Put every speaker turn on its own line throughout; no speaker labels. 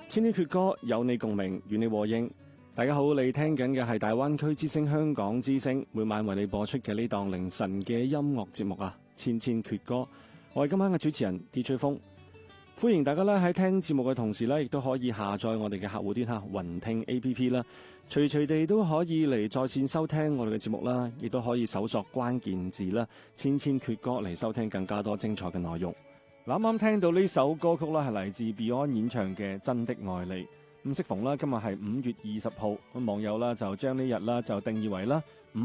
千禧決歌有你共鳴，與你和應。大家好，你聽緊嘅係大灣區之聲香港之聲，每晚為你播出嘅呢檔凌晨嘅音樂節目啊，千禧決歌。我係今晚嘅主持人 DJ 風，歡迎大家咧喺聽節目嘅同時咧，亦都可以下載我哋嘅客戶端吓雲聽 APP 啦，隨隨地都可以嚟在線收聽我哋嘅節目啦，亦都可以搜索關鍵字啦，千禧決歌嚟收聽更加多精彩嘅內容。啱啱聽到呢首歌曲啦，係嚟自 Beyond 演唱嘅《真的愛你》。咁適逢啦，今日係5月20號，咁網友啦就將呢日啦就定義為啦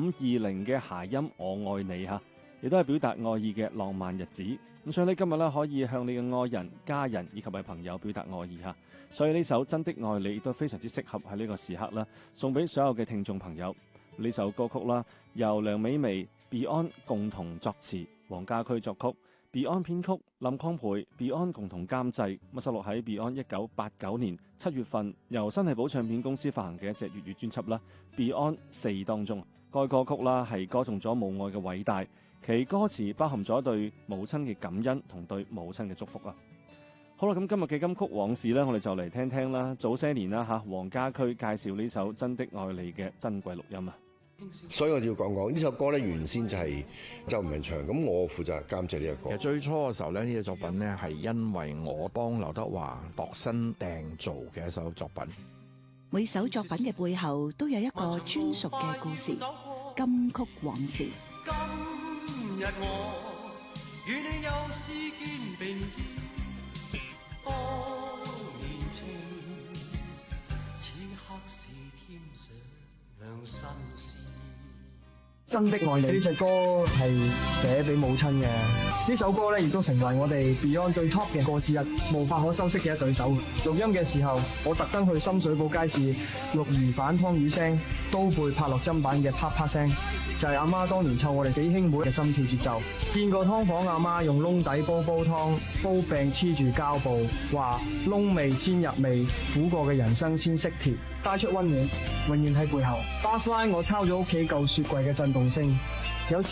520嘅諧音我愛你吓，亦都係表達愛意嘅浪漫日子。咁所以呢，今日啦可以向你嘅愛人、家人以及係朋友表達愛意吓。所以呢首《真的愛你》亦都非常之適合喺呢個時刻啦，送俾所有嘅聽眾朋友。呢首歌曲啦，由梁美薇、Beyond 共同作詞，黃家駒作曲。Beyond 編曲，林匡培 Beyond 共同監製，收錄喺 Beyond 1989年7月份由新藝寶唱片公司發行嘅一隻粵語專輯啦 Beyond 4當中，該歌曲啦係歌頌咗母愛嘅偉大，其歌詞包含咗對母親嘅感恩同對母親嘅祝福啊。好啦，咁今日嘅金曲往事呢，我哋就嚟聽聽啦。早些年啦吓，黃家駒介紹呢首《真的愛你》嘅珍貴錄音啊。
所以我要講呢首歌咧，原先就係周文唱，咁我負責監製呢一個。
其實最初嘅時候咧，呢個作品咧係因為我幫劉德華度身訂造嘅一首作品。
每首作品嘅背後都有一個專屬嘅故事，金曲往事。
今日我與你又試肩並肩，多年情，此刻是添上心事。
真的愛你呢隻歌係寫俾母親嘅，呢首歌咧亦都成為我哋 Beyond 最 top 嘅歌之一，無法可修飾嘅一對手。錄音嘅時候，我特登去深水埗街市，玉兒反湯魚聲，刀背拍落砧板嘅啪啪聲，就係阿媽當年湊我哋幾兄妹嘅心跳節奏。見過劏房阿媽用窿底煲湯，煲病黐住膠布，話窿味先入味，苦過嘅人生先識甜，帶出溫暖，永遠喺背後。Bassline 我抄咗屋企舊雪櫃嘅震動聲，有次